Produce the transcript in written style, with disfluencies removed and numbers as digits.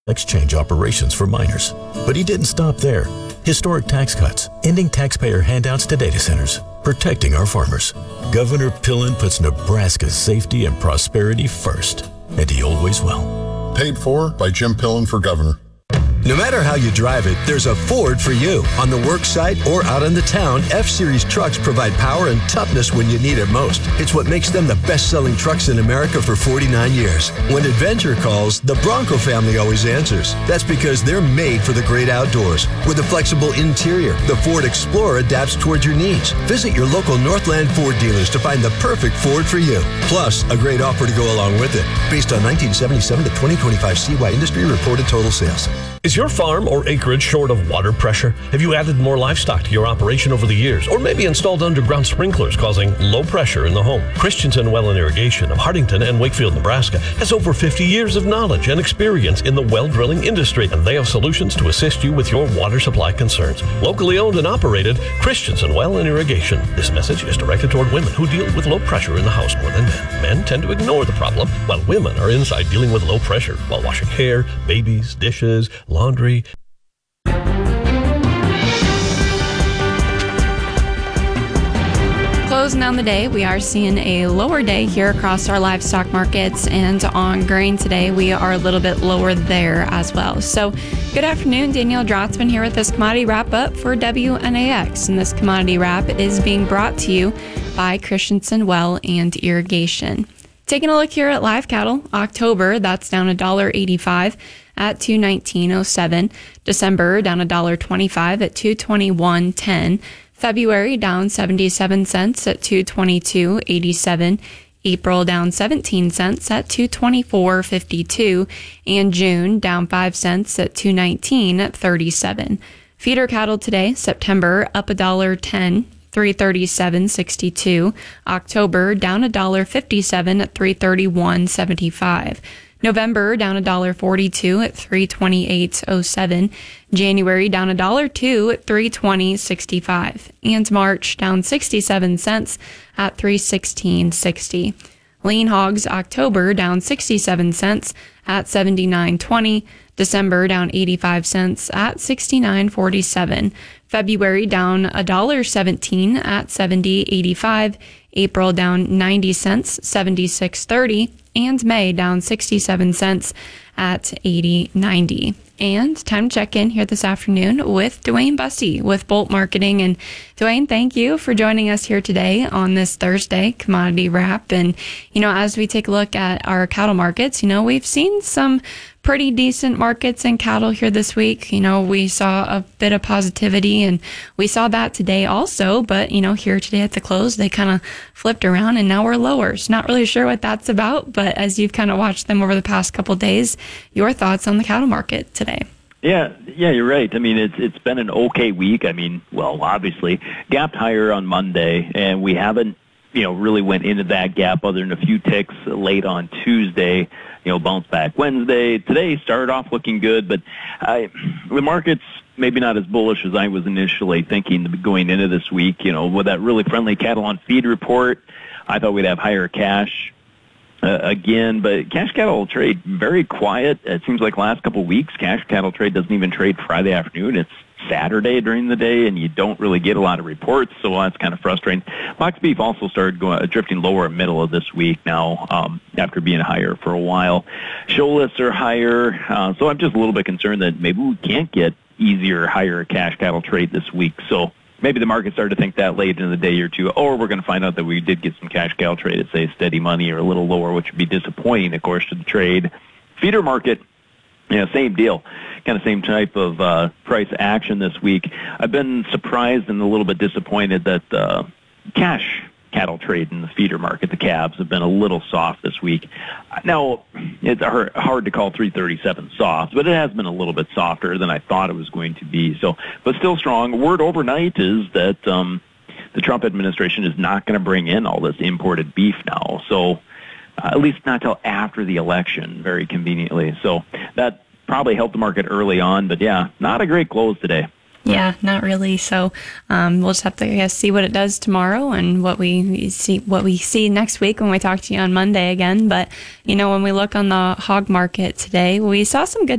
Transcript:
exchange operations for miners. But he didn't stop there. Historic tax cuts, ending taxpayer handouts to data centers, protecting our farmers. Governor Pillen puts Nebraska's safety and prosperity first, and he always will. Paid for by Jim Pillen for governor. No matter how you drive it, there's a Ford for you. On the work site or out in the town, F-Series trucks provide power and toughness when you need it most. It's what makes them the best-selling trucks in America for 49 years. When adventure calls, the Bronco family always answers. That's because they're made for the great outdoors. With a flexible interior, the Ford Explorer adapts towards your needs. Visit your local Northland Ford dealers to find the perfect Ford for you. Plus, a great offer to go along with it. Based on 1977 to 2025 CY industry reported total sales. Is your farm or acreage short of water pressure? Have you added more livestock to your operation over the years? Or maybe installed underground sprinklers causing low pressure in the home? Christensen Well and Irrigation of Hardington and Wakefield, Nebraska has over 50 years of knowledge and experience in the well drilling industry, and they have solutions to assist you with your water supply concerns. Locally owned and operated, Christensen Well and Irrigation. This message is directed toward women who deal with low pressure in the house more than men. Men tend to ignore the problem, while women are inside dealing with low pressure while washing hair, babies, dishes, laundry. Closing down the day, we are seeing a lower day here across our livestock markets, and on grain today, we are a little bit lower there as well. So, good afternoon, Danielle Drotzman here with this commodity wrap-up for WNAX, and this commodity wrap is being brought to you by Christensen Well and Irrigation. Taking a look here at live cattle, October, that's down $1.85 at $219.07. December, down $1.25 at $221.10. February, down 77 cents at $222.87. April, down 17 cents at $224.52. And June, down 5 cents at $219.37. Feeder cattle today, September, up $1.10. $337.62. October down $1.57 at $331.75. November down $1.42 at $328.07. January down $1.02 at $320.65. And March down 67 cents at $316.60. Lean hogs October down 67 cents at $79.20. December down 85 cents at $69.47. February down $1.17 at $70.85. April down 90 cents, $76.30. And May down 67 cents at $80.90. And time to check in here this afternoon with Dwayne Bussey with Bolt Marketing. And Dwayne, thank you for joining us here today on this Thursday commodity wrap. And, as we take a look at our cattle markets, we've seen some pretty decent markets in cattle here this week. We saw a bit of positivity, and we saw that today also. But, here today at the close, they kind of flipped around and now we're lower. So not really sure what that's about. But as you've kind of watched them over the past couple of days, your thoughts on the cattle market today? Yeah, you're right. It's been an okay week. Obviously, gapped higher on Monday, and we haven't, really went into that gap other than a few ticks late on Tuesday. Bounced back Wednesday. Today started off looking good, but the market's maybe not as bullish as I was initially thinking going into this week. With that really friendly cattle on feed report, I thought we'd have higher cash again, but cash cattle trade very quiet. It seems like last couple of weeks, cash cattle trade doesn't even trade Friday afternoon. It's Saturday during the day, and you don't really get a lot of reports, so that's kind of frustrating. Box beef also started drifting lower middle of this week now after being higher for a while. Show lists are higher, so I'm just a little bit concerned that maybe we can't get easier, higher cash cattle trade this week. So maybe the market started to think that late in the day or two, or we're going to find out that we did get some cash cattle trade at, say, steady money or a little lower, which would be disappointing, of course, to the trade. Feeder market, same deal. Kind of same type of price action this week. I've been surprised and a little bit disappointed that cash cattle trade in the feeder market, the calves, have been a little soft this week. Now, it's hard to call 337 soft, but it has been a little bit softer than I thought it was going to be. So, but still strong. Word overnight is that the Trump administration is not going to bring in all this imported beef now. So, at least not till after the election, very conveniently. So that probably helped the market early on, but yeah, not a great close today. Yeah, not really. So we'll just have to see what it does tomorrow and what we see next week when we talk to you on Monday again. But when we look on the hog market today, we saw some good